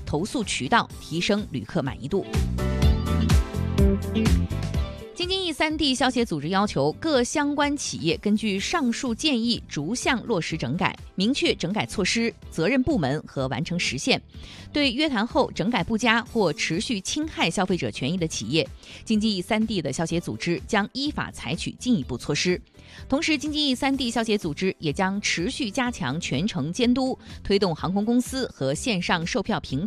投诉渠道，提升旅客满意度。京津冀3地消协组织要求各相关企业根据上述建议逐项落实整改，明确整改措施、责任部门和完成时限。对约谈后整改不佳或持续侵害消费者权益的企业，京津冀3地的消协组织将依法采取进一步措施。同时，京津冀3地消协组织也将持续加强全程监督，推动航空公司和线上售票平